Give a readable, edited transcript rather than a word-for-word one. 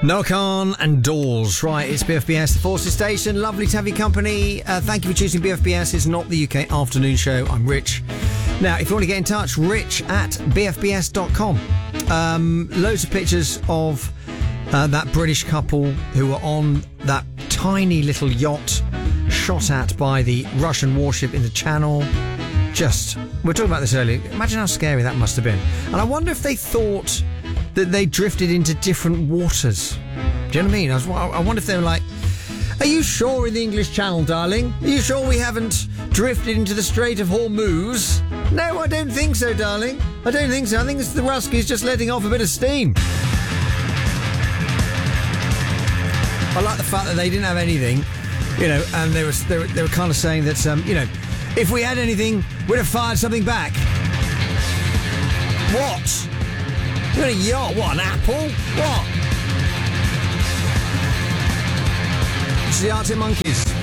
Noah Khan and Doors. Right, it's BFBS, the Forces Station. Lovely to have your company. Thank you for choosing BFBS. It's not the UK afternoon show. I'm Rich. Now, if you want to get in touch, rich@bfbs.com. Loads of pictures of that British couple who were on that tiny little yacht shot at by the Russian warship in the Channel. We were talking about this earlier. Imagine how scary that must have been. And I wonder if they thought that they drifted into different waters. Do you know what I mean? I wonder if they were like, are you sure in the English Channel, darling? Are you sure we haven't drifted into the Strait of Hormuz? No, I don't think so, darling. I don't think so. I think it's the Ruskies just letting off a bit of steam. I like the fact that they didn't have anything, and they were kind of saying that, if we had anything, we'd have fired something back. What? You're in a yacht? What, an apple? What? It's the Arctic Monkeys.